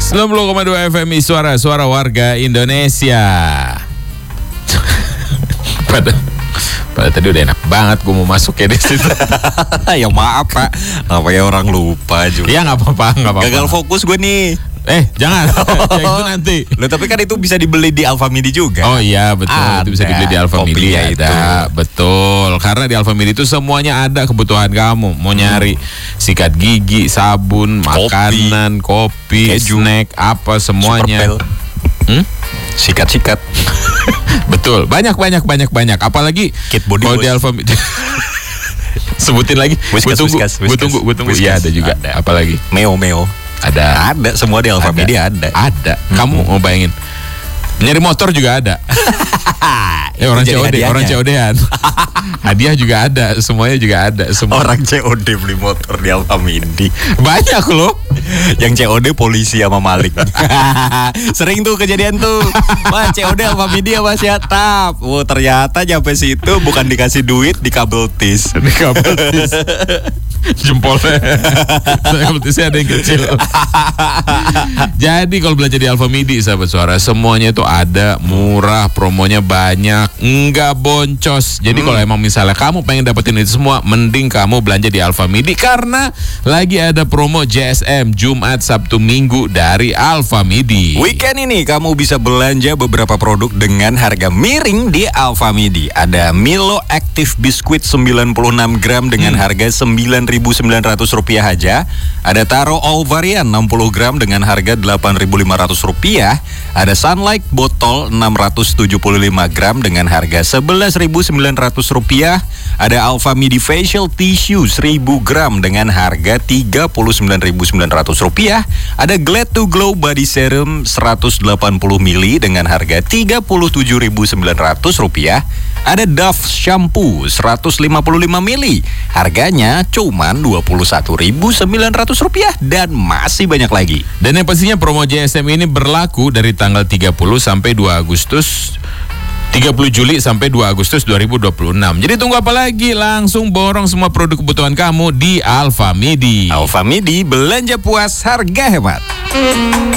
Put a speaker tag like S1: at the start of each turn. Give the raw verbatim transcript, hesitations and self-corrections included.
S1: sembilan puluh koma dua F M I Suara, Suara Warga Indonesia. Pada Pada tadi udah enak banget gue mau masuk ya di situ.
S2: Ya maaf Pak, apa ya orang lupa juga.
S1: Ya nggak apa-apa, nggak apa-apa.
S2: Gagal fokus gue nih.
S1: Eh jangan, ya, itu nanti.
S2: Loh, tapi kan itu bisa dibeli di Alfamidi juga.
S1: Oh iya betul,
S2: ada.
S1: itu bisa dibeli di Alfamidi
S2: Kopinya
S1: ada.
S2: itu.
S1: Betul, karena di Alfamidi itu semuanya ada kebutuhan kamu. Mau nyari sikat gigi, sabun, makanan, kopi,
S2: keju,
S1: snack, apa semuanya. Hmm?
S2: Sikat-sikat.
S1: Betul, banyak banyak banyak banyak. Apalagi
S2: Kit body
S1: kalau di
S2: wash.
S1: Alfamidi. Sebutin lagi. Gue
S2: Whiskas,
S1: tunggu,
S2: whiskas,
S1: gue tunggu, gue tunggu. Iya ada juga.
S2: Ada.
S1: Apalagi?
S2: Meo Meo.
S1: Ada.
S2: Ada semua di Alfamidi ada.
S1: Ada. Kamu mau bayangin? Nyari motor juga ada. Eh orang C O D, orang C O D-an. Hadiah juga ada, semuanya juga ada. Semua.
S2: Orang C O D beli motor di Alfamidi.
S1: Banyak loh.
S2: Yang C O D polisi sama maling. Sering tuh kejadian tuh. Wah, C O D Alfamidi sama siatap. Oh, ternyata nyampe situ bukan dikasih duit, di kabel tis.
S1: Di kabel tis. Jempolnya. Kabel tisnya ada yang kecil. Jadi kalau belanja di Alfamidi sahabat suara, semuanya itu ada, murah, promonya banyak, enggak boncos. Jadi hmm. kalau emang misalnya kamu pengen dapetin itu semua, mending kamu belanja di Alfamidi karena lagi ada promo J S M Jumat, Sabtu, Minggu dari Alfamidi.
S2: Weekend ini kamu bisa belanja beberapa produk dengan harga miring di Alfamidi. Ada Milo Active Biskuit sembilan puluh enam gram dengan hmm. harga sembilan ribu sembilan ratus rupiah aja. Ada Taro All Varian enam puluh gram dengan harga delapan ribu lima ratus rupiah. Ada Sunlight botol enam ratus tujuh puluh lima gram dengan harga sebelas ribu sembilan ratus rupiah. Ada Alfamidi Facial Tissue seribu gram dengan harga tiga puluh sembilan ribu sembilan ratus rupiah. Ada Glad to Glow Body Serum seratus delapan puluh mililiter dengan harga tiga puluh tujuh ribu sembilan ratus rupiah. Ada Dove Shampoo seratus lima puluh lima mililiter, harganya cuma dua puluh satu ribu sembilan ratus rupiah, dan masih banyak lagi.
S1: Dan yang pastinya promo J S M ini berlaku dari tanggal tiga puluh sampai dua Agustus, tiga puluh Juli sampai dua Agustus dua ribu dua puluh enam. Jadi tunggu apa lagi? Langsung borong semua produk kebutuhan kamu di Alfamidi.
S2: Alfamidi, belanja puas, harga hemat.